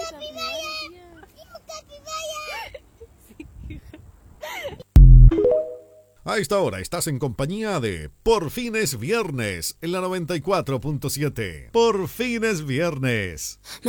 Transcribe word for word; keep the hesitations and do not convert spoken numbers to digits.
A esta hora estás en compañía de Por fin es viernes en la noventa y cuatro punto siete. Por fin es viernes.